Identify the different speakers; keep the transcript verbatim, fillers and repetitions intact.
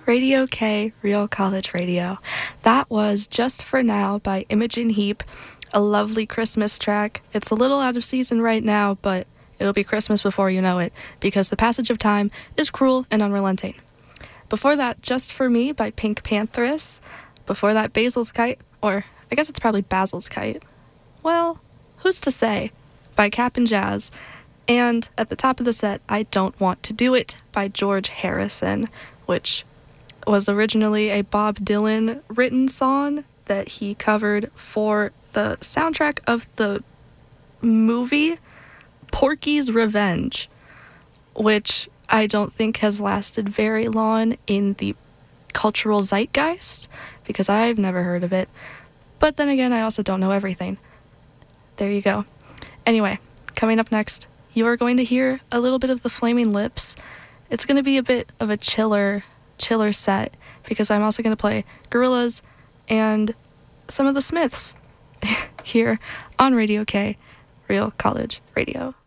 Speaker 1: Radio K, Real College Radio. That was Just For Now by Imogen Heap, a lovely Christmas track. It's a little out of season right now, but it'll be Christmas before you know it, because the passage of time is cruel and unrelenting. Before that, Just For Me by Pink Pantheress. Before that, Basil's Kite, or I guess it's probably Basil's Kite. Well, who's to say? By Cap and Jazz. And at the top of the set, I Don't Want to Do It by George Harrison, which was originally a Bob Dylan written song that he covered for the soundtrack of the movie Porky's Revenge, which I don't think has lasted very long in the cultural zeitgeist, because I've never heard of it. But then again, I also don't know everything. There you go. Anyway, coming up next, you are going to hear a little bit of the Flaming Lips. It's going to be a bit of a chiller chiller set, because I'm also going to play Gorillaz and some of the Smiths here on Radio K, Real College Radio.